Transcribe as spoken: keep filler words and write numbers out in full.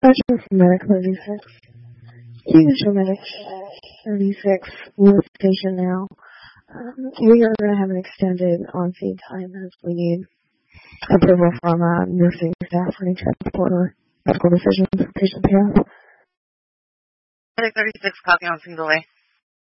Special for Medic thirty-six. Usual Medic thirty-six with station now. Um, we are going to have an extended on-feed time as we need approval from uh, nursing staff for any transport or medical decisions for patient care. Medic thirty-six, copy on single A.